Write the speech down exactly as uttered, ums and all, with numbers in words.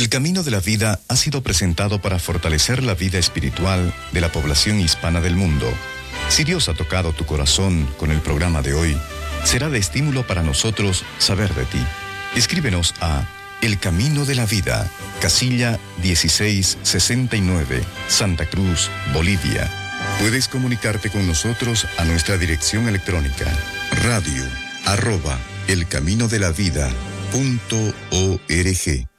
El Camino de la Vida ha sido presentado para fortalecer la vida espiritual de la población hispana del mundo. Si Dios ha tocado tu corazón con el programa de hoy, será de estímulo para nosotros saber de ti. Escríbenos a El Camino de la Vida, casilla dieciséis sesenta y nueve, Santa Cruz, Bolivia. Puedes comunicarte con nosotros a nuestra dirección electrónica radio arroba elcaminodelavida punto org.